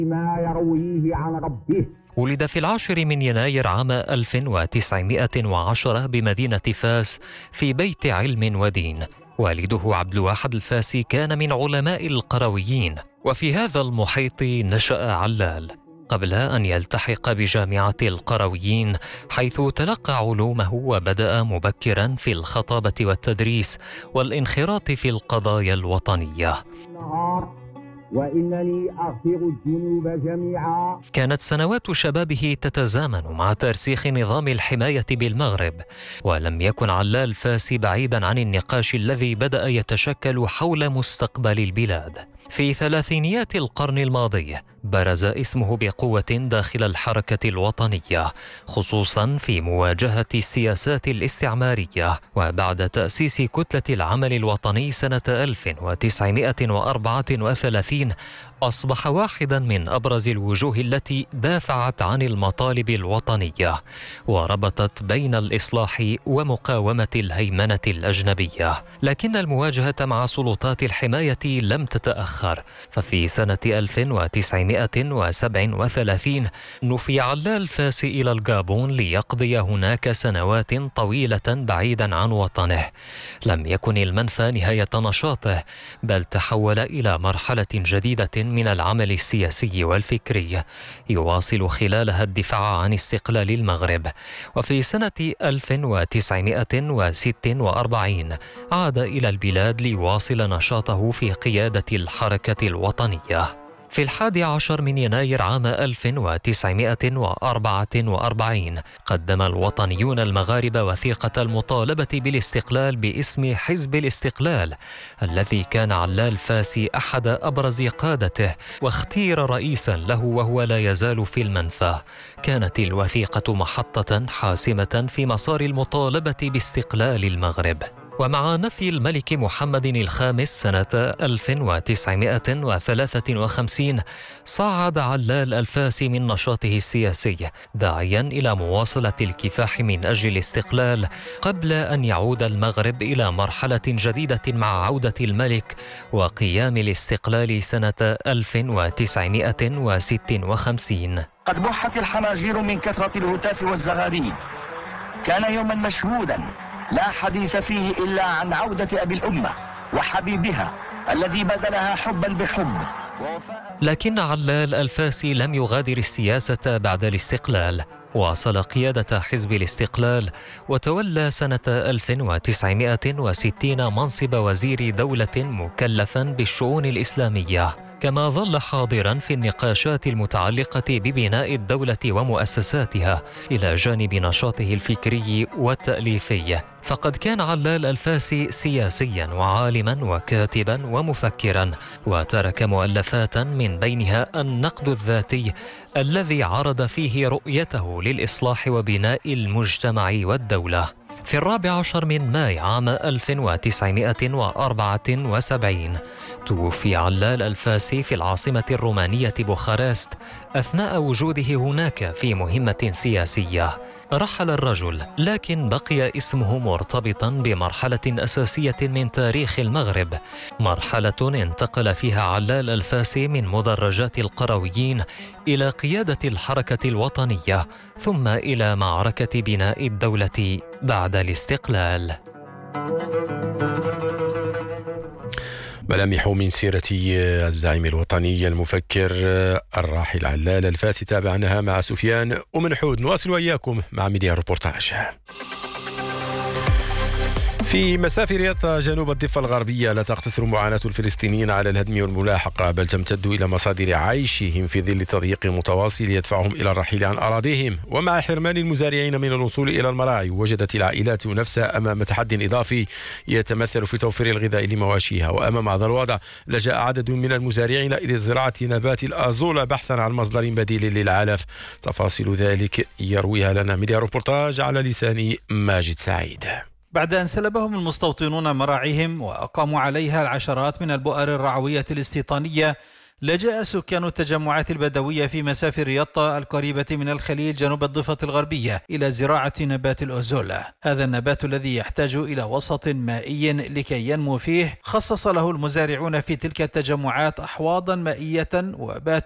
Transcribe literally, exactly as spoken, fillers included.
ما يرويه عن ربه. ولد في العاشر من يناير عام ألف وتسعمائة وعشرة بمدينة فاس في بيت علم ودين. والده عبد الواحد الفاسي كان من علماء القرويين، وفي هذا المحيط نشأ علال قبل أن يلتحق بجامعة القرويين، حيث تلقى علومه وبدأ مبكرا في الخطابة والتدريس والانخراط في القضايا الوطنية. وإنني أغفر الذنوب جميعا. كانت سنوات شبابه تتزامن مع ترسيخ نظام الحماية بالمغرب، ولم يكن علال فاسي بعيدا عن النقاش الذي بدأ يتشكل حول مستقبل البلاد. في ثلاثينيات القرن الماضي برز اسمه بقوة داخل الحركة الوطنية، خصوصا في مواجهة السياسات الاستعمارية. وبعد تأسيس كتلة العمل الوطني سنة ألف وتسعمائة وأربعة وثلاثين أصبح واحدا من أبرز الوجوه التي دافعت عن المطالب الوطنية وربطت بين الإصلاح ومقاومة الهيمنة الأجنبية. لكن المواجهة مع سلطات الحماية لم تتأخر، ففي سنة ألف وتسعمائة وسبعة وثلاثين نفي علال فاسي إلى الغابون ليقضي هناك سنوات طويلة بعيدا عن وطنه. لم يكن المنفى نهاية نشاطه، بل تحول إلى مرحلة جديدة من العمل السياسي والفكري يواصل خلالها الدفاع عن استقلال المغرب. وفي سنة ألف وتسعمائة وستة وأربعين عاد إلى البلاد ليواصل نشاطه في قيادة الحركة الوطنية. في الحادي عشر من يناير عام ألف وتسعمائة وأربعة وأربعين قدم الوطنيون المغاربة وثيقة المطالبة بالاستقلال باسم حزب الاستقلال، الذي كان علال فاسي أحد أبرز قادته واختير رئيسا له وهو لا يزال في المنفى. كانت الوثيقة محطة حاسمة في مسار المطالبة باستقلال المغرب. ومع نفي الملك محمد الخامس سنة ألف وتسعمائة وثلاثة وخمسين صعد علال الفاسي من نشاطه السياسي، داعيا إلى مواصلة الكفاح من أجل الاستقلال قبل أن يعود المغرب إلى مرحلة جديدة مع عودة الملك وقيام الاستقلال سنة ألف وتسعمائة وستة وخمسين. قد بحت الحناجير من كثرة الهتاف والزغاريد. كان يوما مشهودا لا حديث فيه إلا عن عودة أبي الأمة وحبيبها الذي بدلها حبا بحب. لكن علال الفاسي لم يغادر السياسة بعد الاستقلال. واصل قيادة حزب الاستقلال وتولى سنة ألف وتسعمائة وستين منصب وزير دولة مكلفا بالشؤون الإسلامية، كما ظل حاضرا في النقاشات المتعلقة ببناء الدولة ومؤسساتها إلى جانب نشاطه الفكري والتأليفي. فقد كان علال الفاسي سياسيا وعالما وكاتبا ومفكرا، وترك مؤلفات من بينها النقد الذاتي الذي عرض فيه رؤيته للإصلاح وبناء المجتمع والدولة. في الرابع عشر من ماي عام ألف وتسعمائة وأربعة وسبعين توفي علال الفاسي في العاصمة الرومانية بوخارست أثناء وجوده هناك في مهمة سياسية. رحل الرجل، لكن بقي اسمه مرتبطا بمرحلة أساسية من تاريخ المغرب، مرحلة انتقل فيها علال الفاسي من مدرجات القرويين إلى قيادة الحركة الوطنية، ثم إلى معركة بناء الدولة بعد الاستقلال. ملامح من سيرة الزعيم الوطني المفكر الراحل علال الفاسي تابعناها مع سفيان ومنحود. نواصل وإياكم مع ميديا روبورتاج. في مسافة رياض جنوب الضفة الغربية لا تقتصر معاناة الفلسطينيين على الهدم والملاحقة، بل تمتد إلى مصادر عيشهم في ظل تضييق متواصل يدفعهم إلى الرحيل عن أراضيهم. ومع حرمان المزارعين من الوصول إلى المراعي، وجدت العائلات نفسها أمام تحدي إضافي يتمثل في توفير الغذاء لمواشيها. وأمام هذا الوضع لجأ عدد من المزارعين إلى زراعة نبات الأزولة بحثا عن مصدر بديل للعلف. تفاصيل ذلك يرويها لنا ميديا روبورتاج على لسان ماجد سعيد. بعد أن سلبهم المستوطنون مراعيهم وأقاموا عليها العشرات من البؤر الرعوية الاستيطانية، لجأ سكان التجمعات البدوية في مسافة رياضة القريبة من الخليل جنوب الضفة الغربية إلى زراعة نبات الأزولة. هذا النبات الذي يحتاج إلى وسط مائي لكي ينمو فيه، خصص له المزارعون في تلك التجمعات أحواضا مائية وباتوا